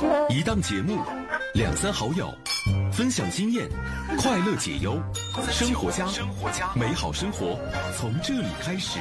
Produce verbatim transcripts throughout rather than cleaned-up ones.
一档节目，两三好友，分享经验，快乐解忧，生活家，美好生活从这里开始。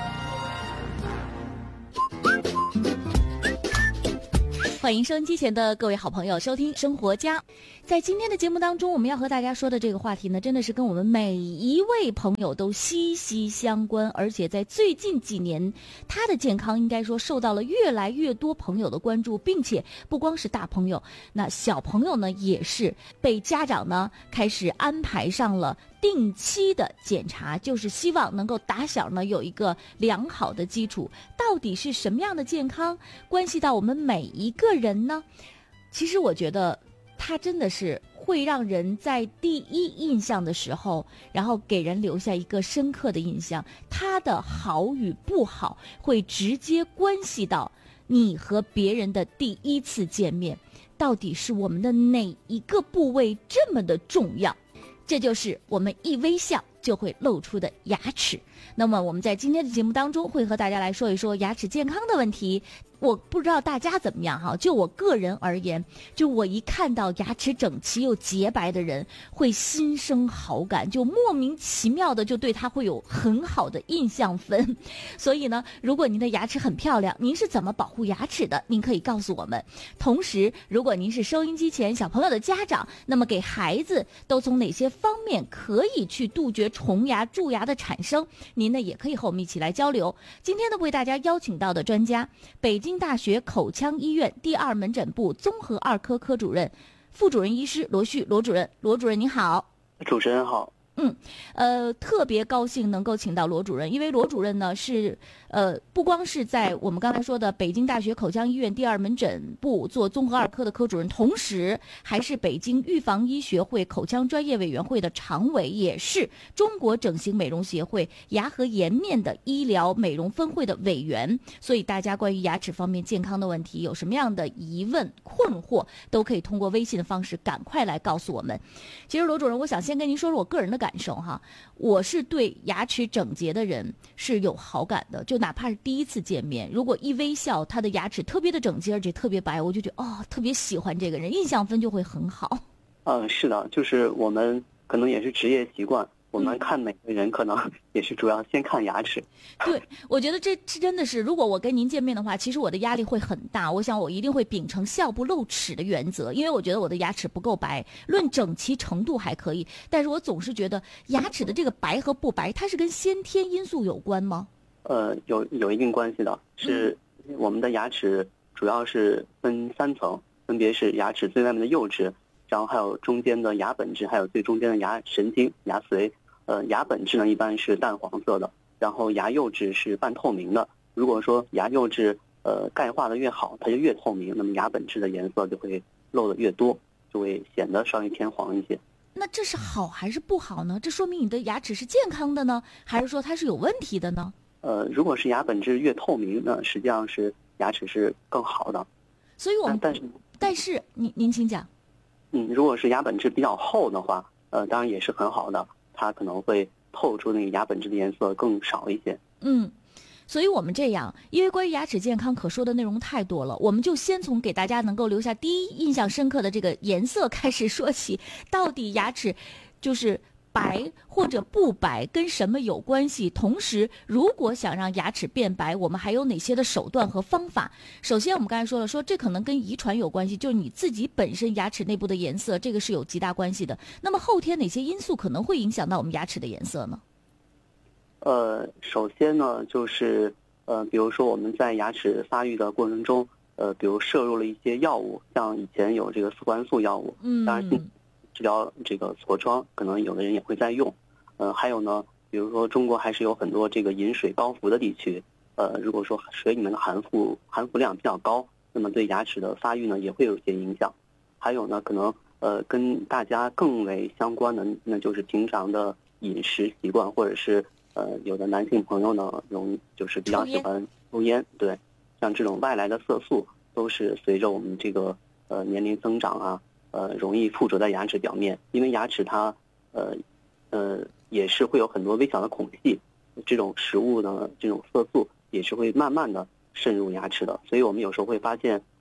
欢迎收音机前的各位好朋友收听生活家。在今天的节目当中，我们要和大家说的这个话题呢，真的是跟我们每一位朋友都息息相关，而且在最近几年，他的健康应该说受到了越来越多朋友的关注，并且不光是大朋友，那小朋友呢也是被家长呢开始安排上了定期的检查，就是希望能够打小呢有一个良好的基础。到底是什么样的健康关系到我们每一个人呢？其实我觉得它真的是会让人在第一印象的时候，然后给人留下一个深刻的印象。它的好与不好会直接关系到你和别人的第一次见面，到底是我们的哪一个部位这么的重要？这就是我们一微笑就会露出的牙齿。那么我们在今天的节目当中会和大家来说一说牙齿健康的问题。我不知道大家怎么样哈，就我个人而言，就我一看到牙齿整齐又洁白的人，会心生好感，就莫名其妙的就对他会有很好的印象分。所以呢，如果您的牙齿很漂亮，您是怎么保护牙齿的？您可以告诉我们。同时，如果您是收音机前小朋友的家长，那么给孩子都从哪些方面可以去杜绝虫牙、蛀牙的产生？您呢也可以和我们一起来交流。今天呢，为大家邀请到的专家，北京大学口腔医院第二门诊部综合二科科主任、副主任医师罗旭，罗主任，罗主任您好。 主持人好。 嗯，呃，特别高兴能够请到罗主任，因为罗主任呢是呃不光是在我们刚才说的北京大学口腔医院第二门诊部做综合二科的科主任，同时还是北京预防医学会口腔专业委员会的常委，也是中国整形美容协会牙颌颜面的医疗美容分会的委员。所以大家关于牙齿方面健康的问题有什么样的疑问困惑，都可以通过微信的方式赶快来告诉我们。其实罗主任，我想先跟您说说我个人的感受感受哈，我是对牙齿整洁的人是有好感的，就哪怕是第一次见面，如果一微笑，他的牙齿特别的整洁而且特别白，我就觉得哦，特别喜欢这个人，印象分就会很好。 嗯，是的，就是我们可能也是职业习惯，我们看每个人可能也是主要先看牙齿。 对，我觉得这真的是，如果我跟您见面的话，其实我的压力会很大。我想我一定会秉承笑不露齿的原则，因为我觉得我的牙齿不够白，论整齐程度还可以，但是我总是觉得牙齿的这个白和不白，它是跟先天因素有关吗？ 呃，有有一定关系的，是我们的牙齿主要是分三层，分别是牙齿最外面的釉质，然后还有中间的牙本质，还有最中间的牙神经、牙髓。呃，牙本质呢一般是淡黄色的，然后牙釉质是半透明的。如果说牙釉质呃钙化的越好，它就越透明，那么牙本质的颜色就会漏的越多，就会显得稍微偏黄一些。 那这是好还是不好呢？这说明你的牙齿是健康的呢，还是说它是有问题的呢？ 呃，如果是牙本质越透明呢，实际上是牙齿是更好的。 所以我们但是但是您您请讲。 嗯，如果是牙本质比较厚的话，呃，当然也是很好的。它可能会透出那个牙本质的颜色更少一些。 嗯，所以我们这样，因为关于牙齿健康可说的内容太多了，我们就先从给大家能够留下第一印象深刻的这个颜色开始说起。到底牙齿就是白或者不白跟什么有关系？同时，如果想让牙齿变白，我们还有哪些的手段和方法？首先，我们刚才说了，说这可能跟遗传有关系，就是你自己本身牙齿内部的颜色，这个是有极大关系的。那么后天哪些因素可能会影响到我们牙齿的颜色呢？ 呃，首先呢，就是呃，比如说我们在牙齿发育的过程中，呃，比如摄入了一些药物，像以前有这个四环素药物， 嗯， 当然治疗这个痤疮，可能有的人也会在用。呃，还有呢，比如说中国还是有很多这个饮水高氟的地区，呃，如果说水里面的含氟含氟量比较高，那么对牙齿的发育呢也会有一些影响。还有呢，可能呃跟大家更为相关的，那就是平常的饮食习惯，或者是呃有的男性朋友呢，容就是比较喜欢抽烟，对，像这种外来的色素都是随着我们这个呃年龄增长啊。呃，容易附着在牙齿表面，因为牙齿它，呃，呃，也是会有很多微小的孔隙，这种食物呢，这种色素也是会慢慢的渗入牙齿的，所以我们有时候会发现，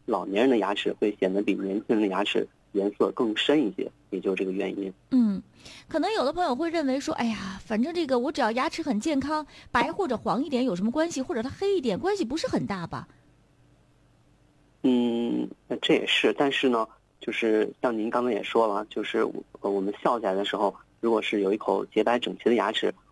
老年人的牙齿会显得比年轻人的牙齿颜色更深一些，也就是这个原因。 嗯，可能有的朋友会认为说，哎呀，反正这个我只要牙齿很健康，白或者黄一点有什么关系，或者它黑一点关系不是很大吧？ 嗯，这也是，但是呢，就是像您刚才也说了，就是我我们笑起来的时候，如果是有一口洁白整齐的牙齿，